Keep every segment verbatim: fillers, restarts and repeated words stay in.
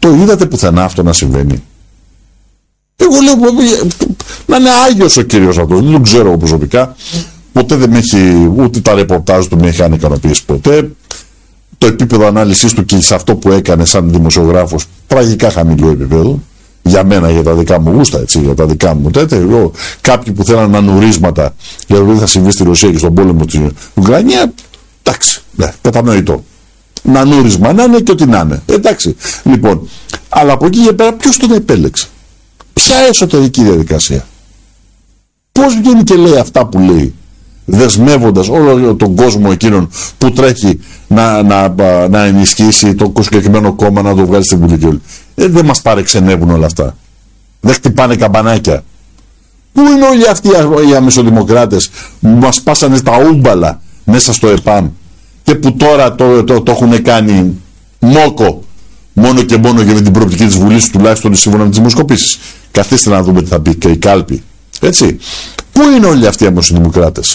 Το είδατε πουθενά αυτό να συμβαίνει? Εγώ λέω να είναι άγιος ο κύριος αυτός, δεν τον ξέρω εγώ προσωπικά, ποτέ δεν με έχει, ούτε τα ρεπορτάζ του με έχει ανικανοποιήσει ποτέ. Το επίπεδο ανάλυσης του και σε αυτό που έκανε σαν δημοσιογράφος, τραγικά χαμηλό επίπεδο. Για μένα, για τα δικά μου γούστα, έτσι, για τα δικά μου τέτοια. Εγώ, κάποιοι που θέλαν ανουρίσματα για το τι θα συμβεί στη Ρωσία και στον πόλεμο της Ουκρανία, εντάξει, ναι, κατανοητό. Να νούρισμα να είναι και ό,τι να είναι. Εντάξει. Λοιπόν, αλλά από εκεί για πέρα ποιος τον επέλεξε? Ποια εσωτερική διαδικασία? Πώς βγαίνει και λέει αυτά που λέει, δεσμεύοντας όλο τον κόσμο εκείνον που τρέχει να, να, να ενισχύσει το συγκεκριμένο κόμμα, να το βγάλει στην Βουλή? Ε, δεν μας παρεξενεύουν όλα αυτά? Δεν χτυπάνε καμπανάκια? Πού είναι όλοι αυτοί οι αμεσοδημοκράτες που μας πάσανε τα ούμπαλα μέσα στο ΕΠΑΜ και που τώρα το, το, το έχουν κάνει μόκο μόνο και μόνο για την προοπτική της Βουλής, τουλάχιστον σύμφωνα με τις δημοσκοπήσεις? Καθίστε να δούμε τι θα πει και η κάλπη. Έτσι. Πού είναι όλοι αυτοί οι αμεσοδημοκράτες?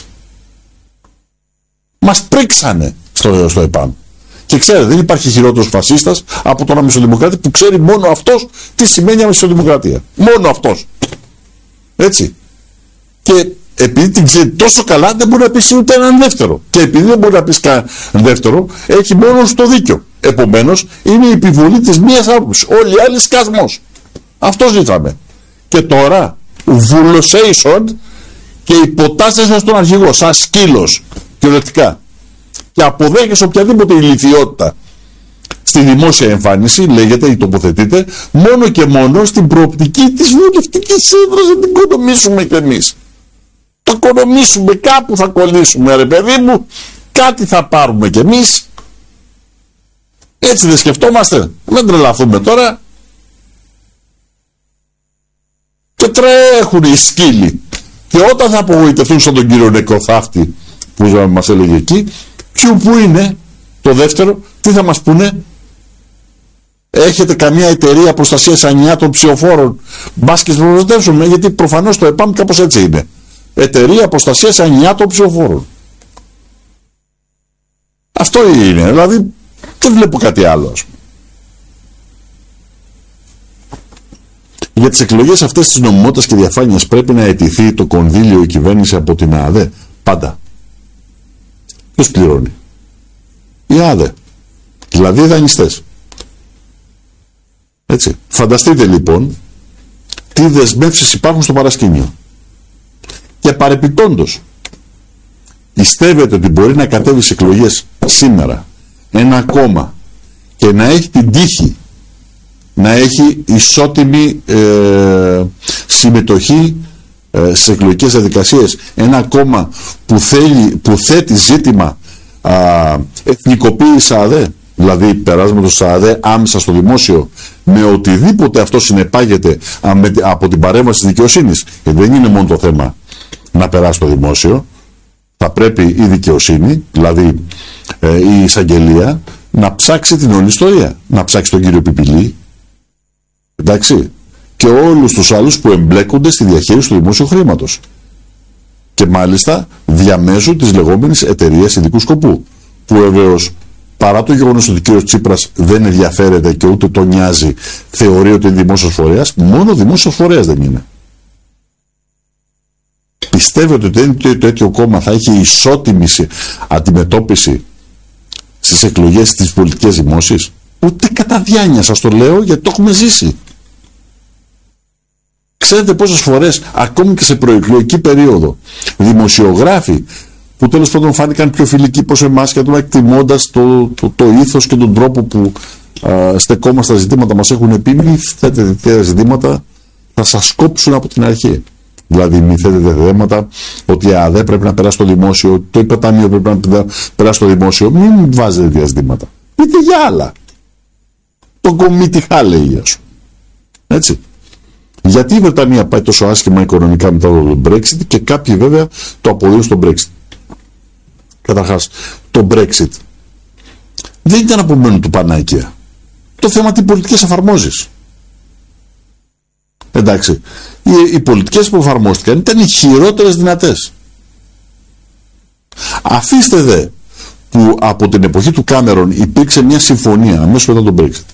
Μας πρίξανε στο, στο ΕΠΑΜ. Και ξέρετε, δεν υπάρχει χειρότερος φασίστας από τον αμεσοδημοκράτη που ξέρει μόνο αυτός τι σημαίνει αμεσοδημοκρατία. Μόνο αυτός. Έτσι. Και επειδή την ξέρει τόσο καλά, δεν μπορεί να πει ούτε έναν δεύτερο. Και επειδή δεν μπορεί να πει κανένα δεύτερο, έχει μόνο στο δίκιο. Επομένως, είναι η επιβολή της μίας άποψης. Όλοι οι άλλοι σκασμός. Αυτό ζήταμε. Και τώρα, βουλωσέισον και υποτάσσεσαι στον αρχηγό, σαν σκύλος, κυριολεκτικά. Και αποδέχεσαι οποιαδήποτε ηλιθιότητα στη δημόσια εμφάνιση, λέγεται ή τοποθετείται, μόνο και μόνο στην προοπτική της βουλευτικής έδρας, να την οικονομήσουμε κι εμείς. Το οικονομήσουμε, κάπου θα κολλήσουμε, ρε παιδί μου, κάτι θα πάρουμε κι εμείς. Έτσι δεν σκεφτόμαστε? Δεν τρελαθούμε τώρα. Και τρέχουν οι σκύλοι. Και όταν θα απογοητευτούν σαν τον κύριο Νεκροθάφτη που μας έλεγε εκεί, ποιου που είναι το δεύτερο, τι θα μας πούνε? Έχετε καμία εταιρεία προστασίας ανιάτων ψηφοφόρων? Μπας και προστατεύσουμε, γιατί προφανώς το ΕΠΑΜ κάπως έτσι είναι. Εταιρεία προστασίας ανιάτων ψηφοφόρων. Αυτό είναι, δηλαδή δεν βλέπω κάτι άλλο, ας πούμε. Για τις εκλογές αυτές της νομιμότητας και διαφάνειας πρέπει να αιτηθεί το κονδύλιο η κυβέρνηση από την ΑΔΕ. Πάντα. Ποιος πληρώνει? Η ΑΔΕ. Δηλαδή οι δανειστές. Έτσι. Φανταστείτε λοιπόν τι δεσμεύσεις υπάρχουν στο παρασκήνιο. Και παρεπιπτόντως, πιστεύετε ότι μπορεί να κατέβει σε εκλογές σήμερα ένα κόμμα και να έχει την τύχη να έχει ισότιμη ε, συμμετοχή ε, σε εκλογικές διαδικασίες, ένα κόμμα που, θέλει, που θέτει ζήτημα α, εθνικοποίηση ΑΔΕ, δηλαδή περάσματος ΑΔΕ άμεσα στο δημόσιο, με οτιδήποτε αυτό συνεπάγεται α, με, από την παρέμβαση της δικαιοσύνης? Γιατί δεν είναι μόνο το θέμα να περάσει στο δημόσιο, θα πρέπει η δικαιοσύνη, δηλαδή ε, η εισαγγελία, να ψάξει την όλη ιστορία, να ψάξει τον κύριο Πιπιλή, εντάξει, και όλους τους άλλους που εμπλέκονται στη διαχείριση του δημόσιου χρήματος, και μάλιστα διαμέσου της λεγόμενης εταιρείας ειδικού σκοπού, που βεβαίως παρά το γεγονός ότι ο κύριος Τσίπρας δεν ενδιαφέρεται και ούτε τον νοιάζει, θεωρεί ότι είναι δημόσιος φορέας. Μόνο δημόσιος φορέας δεν είναι. Πιστεύετε ότι το τέτοιο κόμμα θα έχει ισότιμη αντιμετώπιση στις εκλογές της πολιτικής δημόσιας? Ούτε κατά διάνοια, σας το λέω, γιατί το έχουμε ζήσει. Ξέρετε πόσες φορές, ακόμη και σε προεκλογική περίοδο, δημοσιογράφοι που τέλος πάντων φάνηκαν πιο φιλικοί προς εμάς και τώρα εκτιμώντας το, το, το ήθος και τον τρόπο που α, στεκόμαστε στα ζητήματα, μας έχουν πει μη θέτετε τέτοια ζητήματα, θα σας κόψουν από την αρχή. Δηλαδή μη θέτετε θέματα ότι η ΑΔΕ πρέπει να περάσει στο δημόσιο, το υποταμείο πρέπει να περάσει στο δημόσιο. Μην βάζετε τέτοια ζητήματα. Πείτε για άλλα. Το κομιτιχά λέει, ας πούμε. Έτσι. Γιατί η Βρετανία πάει τόσο άσχημα οικονομικά μετά το Brexit και κάποιοι βέβαια το αποδίδουν στο Brexit? Καταρχάς, το Brexit δεν ήταν από μόνο του πανάκια. Το θέμα τι πολιτικές εφαρμόζεις. Εντάξει, οι, οι πολιτικές που εφαρμόστηκαν ήταν οι χειρότερες δυνατές. Αφήστε δε που από την εποχή του Κάμερον υπήρξε μια συμφωνία αμέσως μετά τον Brexit